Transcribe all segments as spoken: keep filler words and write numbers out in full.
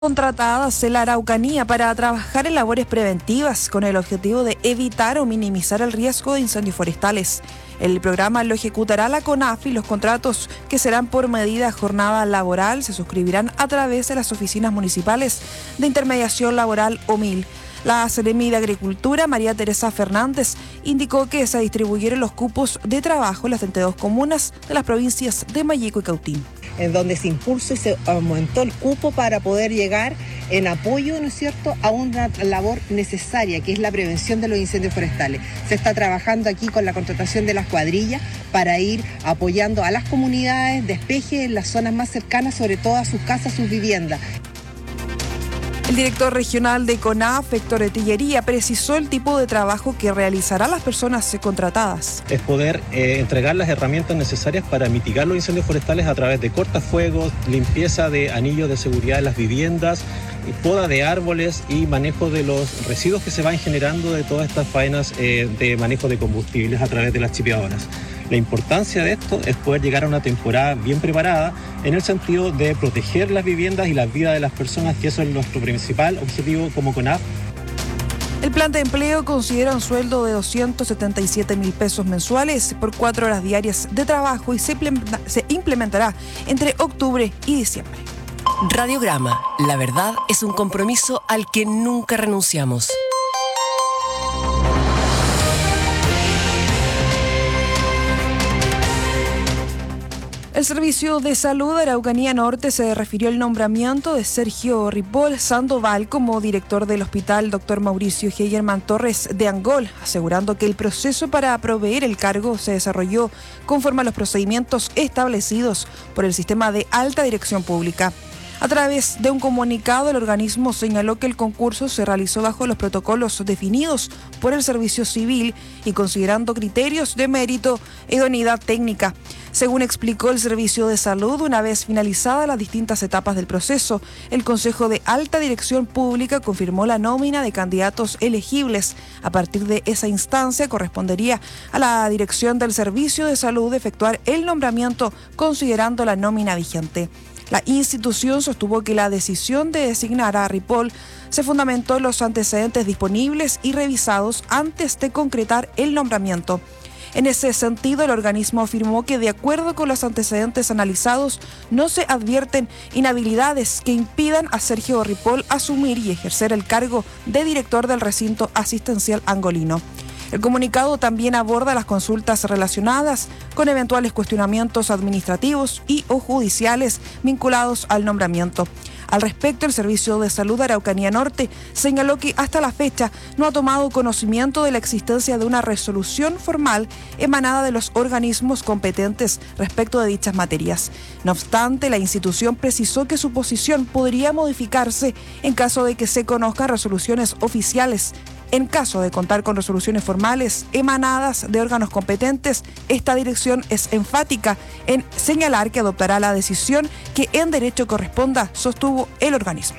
Contratadas en la Araucanía para trabajar en labores preventivas con el objetivo de evitar o minimizar el riesgo de incendios forestales. El programa lo ejecutará la CONAF y los contratos, que serán por medida jornada laboral, se suscribirán a través de las oficinas municipales de intermediación laboral O M I L. La Seremi de Agricultura, María Teresa Fernández, indicó que se distribuyeron los cupos de trabajo en las treinta y dos comunas de las provincias de Malleco y Cautín, en donde se impulsó y se aumentó el cupo para poder llegar en apoyo, ¿no es cierto?, a una labor necesaria, que es la prevención de los incendios forestales. Se está trabajando aquí con la contratación de las cuadrillas para ir apoyando a las comunidades, despeje en las zonas más cercanas, sobre todo a sus casas, sus viviendas. El director regional de CONAF, Héctor Tillería, precisó el tipo de trabajo que realizarán las personas contratadas. Es poder eh, entregar las herramientas necesarias para mitigar los incendios forestales a través de cortafuegos, limpieza de anillos de seguridad en las viviendas, poda de árboles y manejo de los residuos que se van generando de todas estas faenas eh, de manejo de combustibles a través de las chipeadoras. La importancia de esto es poder llegar a una temporada bien preparada en el sentido de proteger las viviendas y la vida de las personas, que eso es nuestro principal objetivo como CONAF. El plan de empleo considera un sueldo de doscientos setenta y siete mil pesos mensuales por cuatro horas diarias de trabajo y se implementará entre octubre y diciembre. Radiograma, la verdad es un compromiso al que nunca renunciamos. El Servicio de Salud de Araucanía Norte se refirió al nombramiento de Sergio Ripoll Sandoval como director del Hospital doctor Mauricio Hegerman Torres de Angol, asegurando que el proceso para proveer el cargo se desarrolló conforme a los procedimientos establecidos por el Sistema de Alta Dirección Pública. A través de un comunicado, el organismo señaló que el concurso se realizó bajo los protocolos definidos por el Servicio Civil y considerando criterios de mérito e idoneidad técnica. Según explicó el Servicio de Salud, una vez finalizadas las distintas etapas del proceso, el Consejo de Alta Dirección Pública confirmó la nómina de candidatos elegibles. A partir de esa instancia, correspondería a la dirección del Servicio de Salud efectuar el nombramiento considerando la nómina vigente. La institución sostuvo que la decisión de designar a Ripoll se fundamentó en los antecedentes disponibles y revisados antes de concretar el nombramiento. En ese sentido, el organismo afirmó que de acuerdo con los antecedentes analizados, no se advierten inhabilidades que impidan a Sergio Ripoll asumir y ejercer el cargo de director del recinto asistencial angolino. El comunicado también aborda las consultas relacionadas con eventuales cuestionamientos administrativos y o judiciales vinculados al nombramiento. Al respecto, el Servicio de Salud de Araucanía Norte señaló que hasta la fecha no ha tomado conocimiento de la existencia de una resolución formal emanada de los organismos competentes respecto de dichas materias. No obstante, la institución precisó que su posición podría modificarse en caso de que se conozcan resoluciones oficiales. En caso de contar con resoluciones formales emanadas de órganos competentes, esta dirección es enfática en señalar que adoptará la decisión que en derecho corresponda, sostuvo el organismo.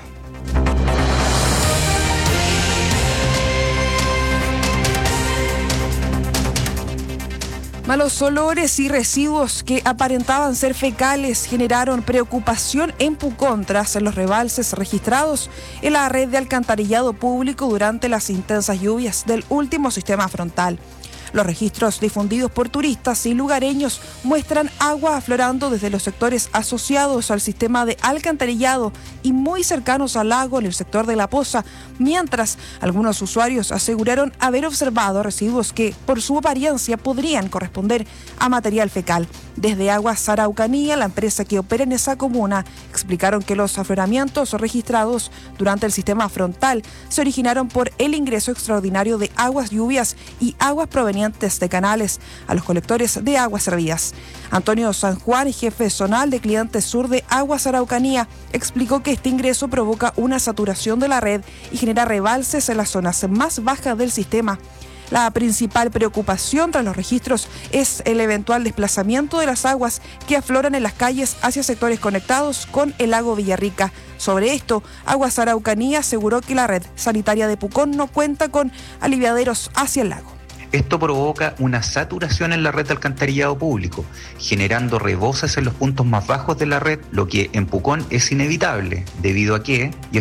Malos olores y residuos que aparentaban ser fecales generaron preocupación en Pucón tras los rebalses registrados en la red de alcantarillado público durante las intensas lluvias del último sistema frontal. Los registros difundidos por turistas y lugareños muestran agua aflorando desde los sectores asociados al sistema de alcantarillado y muy cercanos al lago en el sector de La Poza, mientras algunos usuarios aseguraron haber observado residuos que, por su apariencia, podrían corresponder a material fecal. Desde Aguas Araucanía, la empresa que opera en esa comuna, explicaron que los afloramientos registrados durante el sistema frontal se originaron por el ingreso extraordinario de aguas lluvias y aguas provenientes de canales a los colectores de aguas servidas. Antonio San Juan, jefe zonal de clientes sur de Aguas Araucanía, explicó que este ingreso provoca una saturación de la red y genera rebalses en las zonas más bajas del sistema. La principal preocupación tras los registros es el eventual desplazamiento de las aguas que afloran en las calles hacia sectores conectados con el lago Villarrica. Sobre esto, Aguas Araucanía aseguró que la red sanitaria de Pucón no cuenta con aliviaderos hacia el lago. Esto provoca una saturación en la red de alcantarillado público, generando reboses en los puntos más bajos de la red, lo que en Pucón es inevitable, debido a que, y